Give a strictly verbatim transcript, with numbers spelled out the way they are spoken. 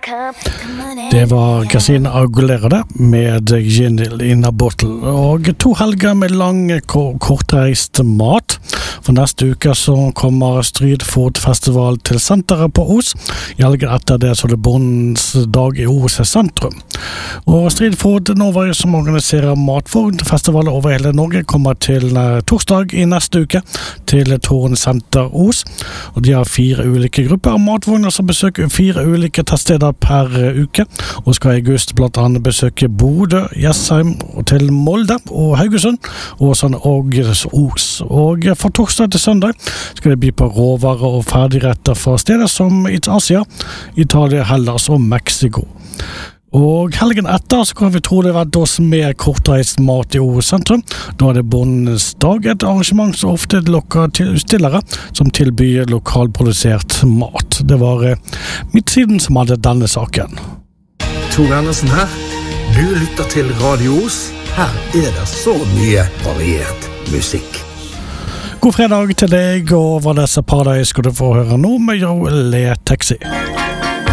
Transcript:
Det var Christina Aguilera det, med Gin in a Bottle. Og to helger med lang, kortreist mat. For neste uke så kommer Street Food Festival til senteret på Os. I helgen etter det så er det Bondens dag i Os sentrum. Og Street Food Norway, som organiserer matfestivaler over hele Norge, kommer til torsdag i neste uke til Tårn Senter Os. Og de har fire ulike grupper av matvogner som besøker fire ulike tettsteder per uke, og skal i august blant annet besøke Bodø, Jessheim og til Molde og Haugesund, og sånn og Os. Og fra torsdag til søndag skal det by på råvarer og ferdigretter fra steder som Asia, Italia, Hellas og Mexico. Og helgen etter så kan vi trolig vente oss med kortreist mat i Os sentrum. Da er det Bondens dag, et arrangement som ofte lokker til utstillere som tilbyr lokalprodusert mat. Det var Midtsiden som hadde denne saken. Tor Andersen her. Du lytter til Radio Os. Her er det så mye variert musikk. God fredag til deg, og hva disse par deg skal du få høre nå med Joe Le Taxi.